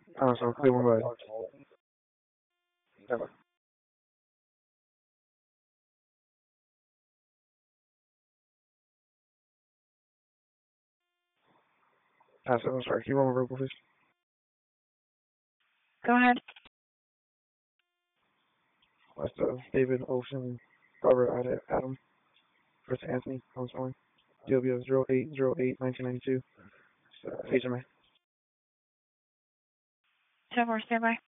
So Cleveland Red. Never. I'm sorry. Can you roll over, please? Go ahead. That's David Ocean, Robert Adam, Chris Anthony, Thomas Owen, DLBO 0808-1992. HMA. 10-4, standby.